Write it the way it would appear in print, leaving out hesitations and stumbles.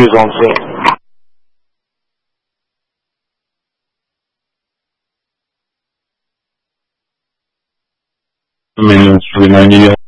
is on sale. I mean, it's really 90